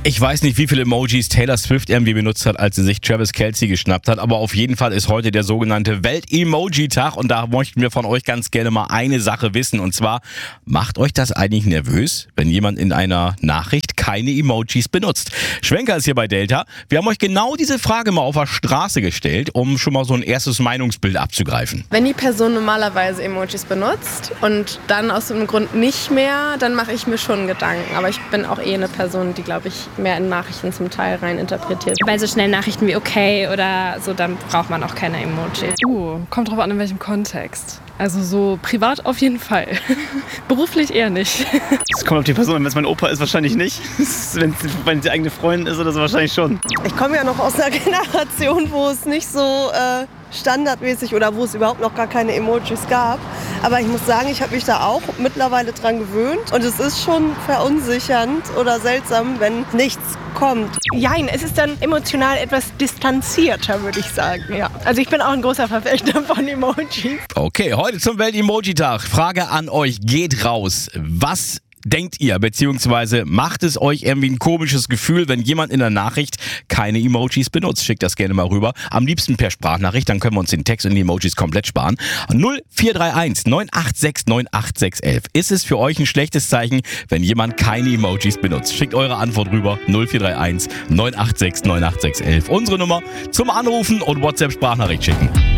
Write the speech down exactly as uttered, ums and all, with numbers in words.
Ich weiß nicht, wie viele Emojis Taylor Swift irgendwie benutzt hat, als sie sich Travis Kelce geschnappt hat, aber auf jeden Fall ist heute der sogenannte Welt-Emoji-Tag und da möchten wir von euch ganz gerne mal eine Sache wissen und zwar, macht euch das eigentlich nervös, wenn jemand in einer Nachricht keine Emojis benutzt? Schwenker ist hier bei Delta. Wir haben euch genau diese Frage mal auf der Straße gestellt, um schon mal so ein erstes Meinungsbild abzugreifen. Wenn die Person normalerweise Emojis benutzt und dann aus einem Grund nicht mehr, dann mache ich mir schon Gedanken. Aber ich bin auch eh eine Person, die, glaube ich, mehr in Nachrichten zum Teil rein interpretiert. Bei so schnellen Nachrichten wie okay oder so, dann braucht man auch keine Emojis. Uh, kommt drauf an, in welchem Kontext. Also so privat auf jeden Fall. Beruflich eher nicht. Es kommt auf die Person an. Wenn es mein Opa ist, wahrscheinlich nicht. Wenn es die eigene Freundin ist oder so, wahrscheinlich schon. Ich komme ja noch aus einer Generation, wo es nicht so äh, standardmäßig oder wo es überhaupt noch gar keine Emojis gab. Aber ich muss sagen, ich habe mich da auch mittlerweile dran gewöhnt. Und es ist schon verunsichernd oder seltsam, wenn nichts kommt. Jein, es ist dann emotional etwas distanzierter, würde ich sagen. Ja. Also ich bin auch ein großer Verfechter von Emojis. Okay, heute zum Welt-Emoji-Tag. Frage an euch, geht raus. Was denkt ihr, beziehungsweise macht es euch irgendwie ein komisches Gefühl, wenn jemand in der Nachricht keine Emojis benutzt? Schickt das gerne mal rüber. Am liebsten per Sprachnachricht, dann können wir uns den Text und die Emojis komplett sparen. null vier drei eins neun acht sechs neun acht sechs eins eins. Ist es für euch ein schlechtes Zeichen, wenn jemand keine Emojis benutzt? Schickt eure Antwort rüber. null vier drei eins neun acht sechs neun acht sechs eins eins. Unsere Nummer zum Anrufen und WhatsApp-Sprachnachricht schicken.